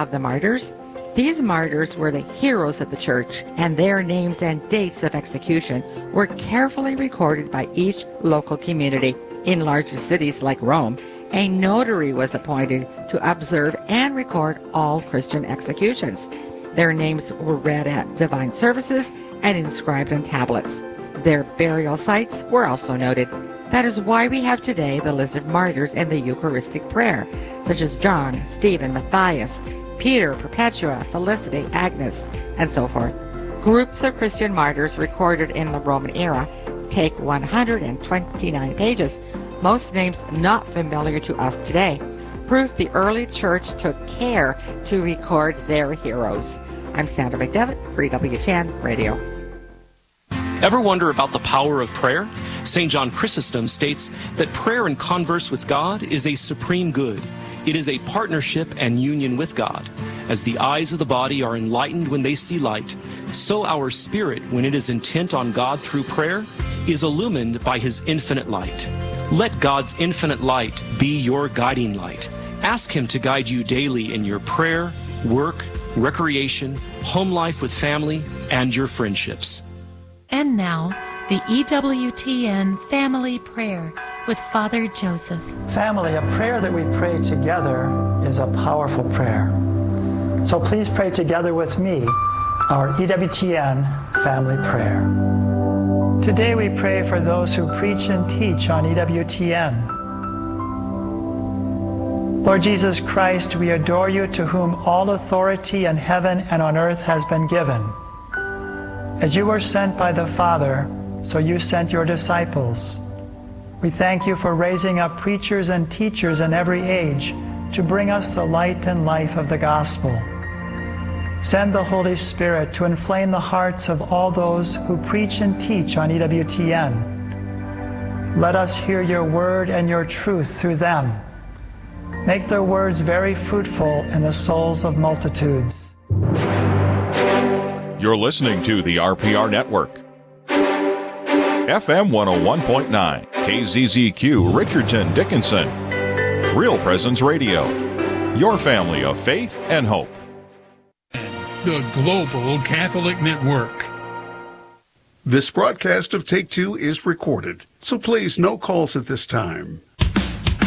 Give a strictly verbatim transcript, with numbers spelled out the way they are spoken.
of the martyrs? These martyrs were the heroes of the church, and their names and dates of execution were carefully recorded by each local community. In larger cities like Rome, a notary was appointed to observe and record all Christian executions. Their names were read at divine services and inscribed on tablets. Their burial sites were also noted. That is why we have today the list of martyrs and the Eucharistic prayer, such as John, Stephen, Matthias, Peter, Perpetua, Felicity, Agnes, and so forth. Groups of Christian martyrs recorded in the Roman era take one hundred twenty-nine pages, most names not familiar to us today. Proof the early church took care to record their heroes. I'm Sandra McDevitt for E W T N Radio. Ever wonder about the power of prayer? Saint John Chrysostom states that prayer and converse with God is a supreme good. It is a partnership and union with God. As the eyes of the body are enlightened when they see light, so our spirit, when it is intent on God through prayer, is illumined by His infinite light. Let God's infinite light be your guiding light. Ask Him to guide you daily in your prayer, work, recreation, home life with family, and your friendships. And now, the E W T N Family Prayer with Father Joseph. Family, a prayer that we pray together is a powerful prayer. So please pray together with me our E W T N Family Prayer. Today we pray for those who preach and teach on E W T N. Lord Jesus Christ, we adore you, to whom all authority in heaven and on earth has been given. As you were sent by the Father, so you sent your disciples. We thank you for raising up preachers and teachers in every age to bring us the light and life of the gospel. Send the Holy Spirit to inflame the hearts of all those who preach and teach on E W T N. Let us hear your word and your truth through them. Make their words very fruitful in the souls of multitudes. You're listening to the R P R Network. F M one oh one point nine, K Z Z Q, Richardson, Dickinson. Real Presence Radio. Your family of faith and hope. The Global Catholic Network. This broadcast of Take Two is recorded, so please no calls at this time.